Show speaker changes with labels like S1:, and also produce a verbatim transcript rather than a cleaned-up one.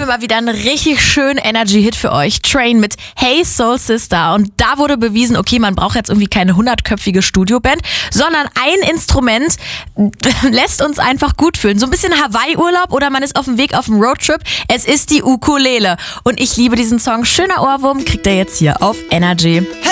S1: mal wieder einen richtig schönen Energy-Hit für euch. Train mit Hey Soul Sister. Und da wurde bewiesen, okay, man braucht jetzt irgendwie keine hundertköpfige Studioband, sondern ein Instrument lässt uns einfach gut fühlen. So ein bisschen Hawaii-Urlaub oder man ist auf dem Weg auf dem Roadtrip. Es ist die Ukulele. Und ich liebe diesen Song. Schöner Ohrwurm kriegt ihr jetzt hier auf Energy.